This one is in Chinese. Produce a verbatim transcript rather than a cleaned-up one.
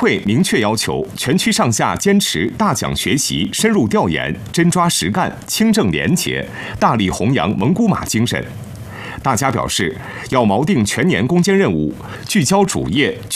会明确要求全区上下坚持大讲学习、深入调研、真抓实干、清正廉洁，大力弘扬蒙古马精神。大家表示，要锚定全年攻坚任务，聚焦主业。